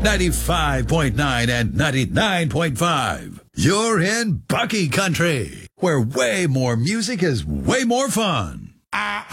95.9 and 99.5. You're in Bucky Country, where way more music is way more fun.